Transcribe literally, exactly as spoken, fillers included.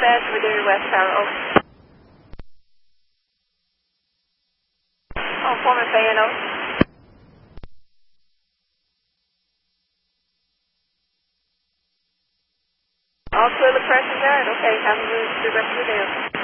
Dash, Virginia West Tower, over. Oh, Foreman Fan, over. All clear the pressure guard? Okay, have a good rest of the day.